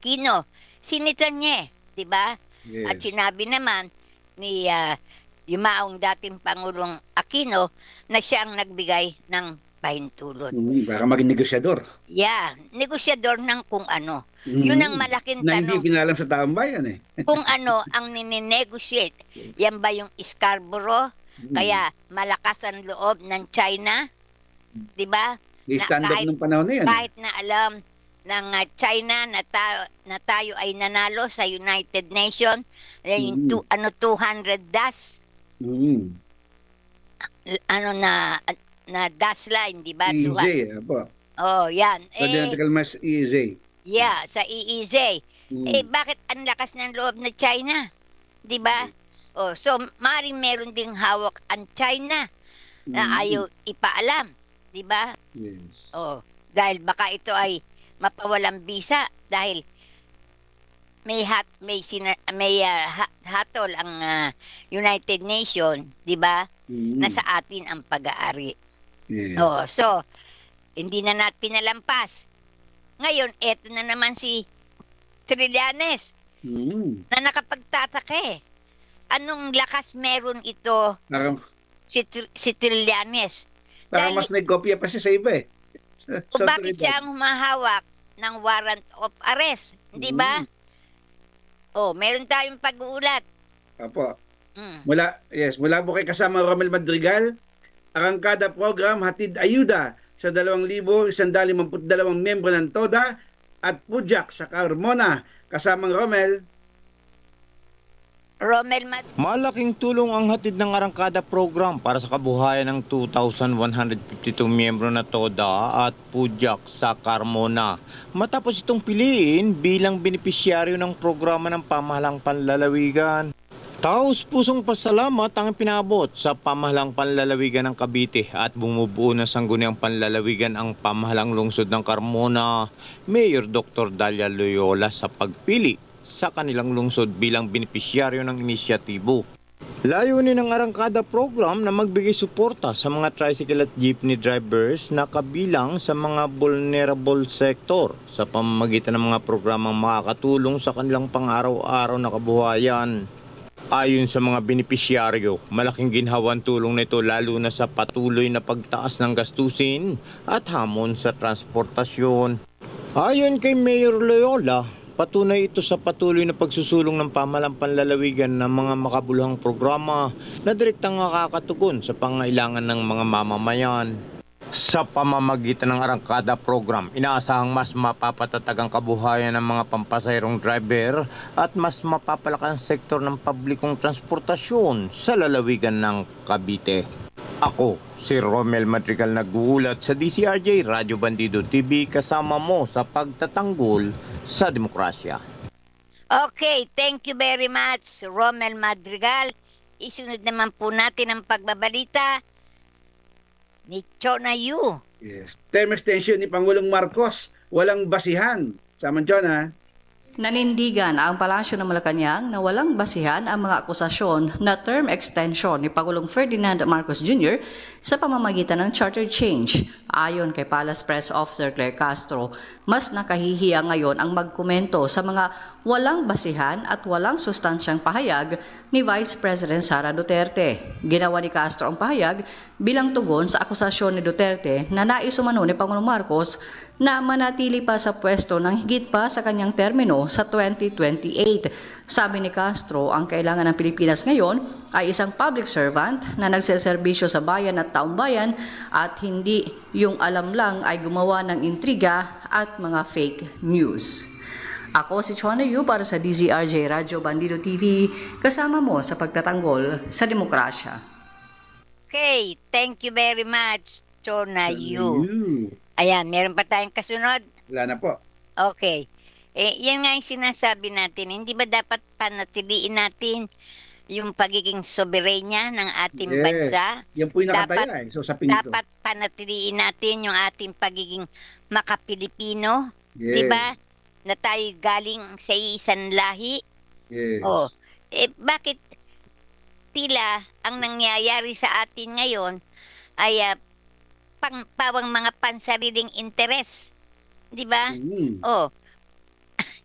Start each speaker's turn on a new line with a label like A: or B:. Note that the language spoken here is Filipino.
A: Aquino. Sinitan niya, 'di ba? At
B: Yes.
A: sinabi naman ni yumaong dating Pangulong Aquino na siya ang nagbigay ng pahintulot.
B: Para maging negosyador.
A: Yeah, negosyador ng kung ano. Yun ang
B: Mm.
A: malaking
B: Na hindi
A: tanong.
B: pinalam sa taong bayan eh.
A: Kung ano ang ninegotiate. Yan ba yung Scarborough?
B: Mm.
A: Kaya malakas ang loob ng China, 'di ba? Na
B: I-stand up nung panahon na yan eh.
A: kahit na alam ng China na tayo ay nanalo sa United Nations, yung
B: Mm.
A: 200 das
B: Mm.
A: ano na dash line, 'di ba?
B: EEZ, apo.
A: Oh, yan.
B: Presidential Mass EEZ.
A: Yeah, sa EEZ.
B: Mm.
A: Bakit ang lakas ng loob ng China? 'Di ba? Oh, so maring meron ding hawak ang China na
B: Mm.
A: ayaw ipaalam, 'di ba?
B: Yes.
A: Oh, dahil baka ito ay mapawalang bisa dahil hatol ang United Nation, 'di ba?
B: Mm.
A: Na sa atin ang pag-aari.
B: Yes.
A: Oh, so hindi na natin pinalampas. Ngayon, eto na naman si Trillanes
B: Mm.
A: na nakapagtataka eh. Anong lakas meron ito
B: Parang,
A: si Trillanes?
B: parang
A: Dahil,
B: mas may kopya pa siya sa iba eh.
A: o
B: Sa
A: bakit
B: otoridad.
A: siya ang humahawak ng warrant of arrest? Hindi ba?
B: Mm.
A: Oh, meron tayong pag-uulat.
B: Apo.
A: Mm.
B: Mula po kay kasama Romel Madrigal, arangkada program hatid ayuda sa 2,152 miyembro ng TODA at PUJAC sa Carmona. Kasamang Romel,
A: Romel
C: Malaking tulong ang hatid ng Arangkada Program para sa kabuhayan ng 2,152 miyembro na TODA at PUJAC sa Carmona. Matapos itong piliin bilang benepisyaryo ng programa ng pamahalang panlalawigan. Taos pusong pasalamat ang pinabot sa pamahalang panlalawigan ng Cavite at bumubuo ng sangguniang panlalawigan ang pamahalang lungsod ng Carmona, Mayor Dr. Dalia Loyola sa pagpili sa kanilang lungsod bilang benepisyaryo ng inisyatibo. Layunin ng Arangkada Program na magbigay suporta sa mga tricycle at jeepney drivers na kabilang sa mga vulnerable sector sa pamamagitan ng mga programang makakatulong sa kanilang pang-araw-araw na kabuhayan. Ayon sa mga benepisyaryo, malaking ginhawang tulong nito lalo na sa patuloy na pagtaas ng gastusin at hamon sa transportasyon. Ayon kay Mayor Loyola, patunay ito sa patuloy na pagsusulong ng pamahalang panlalawigan ng mga makabuluhang programa na direktang nakakatugon sa pangailangan ng mga mamamayan. Sa pamamagitan ng Arangkada Program, inaasahang mas mapapatatag ang kabuhayan ng mga pampasayrong driver at mas mapapalakas ang sektor ng publikong transportasyon sa lalawigan ng Cavite. Ako, si Romel Madrigal nag-uulat sa DCRJ Radyo Bandido TV kasama mo sa pagtatanggol sa demokrasya.
A: Okay, thank you very much, Romel Madrigal. Isunod naman po natin ang pagbabalita ni Chona Yu.
B: yes. Term extension ni Pangulong Marcos, walang basihan. Sama Chona.
D: Nanindigan ang Palasyo ng Malacanang na walang basihan ang mga akusasyon na term extension ni Pangulong Ferdinand Marcos Jr. sa pamamagitan ng charter change. Ayon kay Palace Press Officer Claire Castro, mas nakahihiya ngayon ang magkomento sa mga walang basihan at walang sustansyang pahayag ni Vice President Sara Duterte. Ginawa ni Castro ang pahayag bilang tugon sa akusasyon ni Duterte na naisumano ni Pangulong Marcos na manatili pa sa pwesto ng higit pa sa kanyang termino sa 2028. Sabi ni Castro, ang kailangan ng Pilipinas ngayon ay isang public servant na nagseserbisyo sa bayan at taong bayan at hindi yung alam lang ay gumawa ng intriga at mga fake news. Ako si Chona Yu para sa DZRJ Radyo Bandido TV, kasama mo sa pagtatanggol sa demokrasya.
A: Okay, thank you very much, Chona Yu.
B: Yu.
A: Ayan, meron pa tayong kasunod?
B: Wala na po.
A: Okay. Yan nga yung sinasabi natin. Hindi ba dapat panatiliin natin yung pagiging soberenya ng ating
B: Yes.
A: bansa?
B: Yan po yung nakataya eh. So sa pinto.
A: Dapat panatiliin natin yung ating pagiging makapilipino.
B: Yes.
A: Di ba? Na tayo galing sa isang lahi.
B: Yes.
A: Oh, bakit tila ang nangyayari sa atin ngayon ay pawang mga pansariling interes? Di ba?
B: Mm.
A: Oh,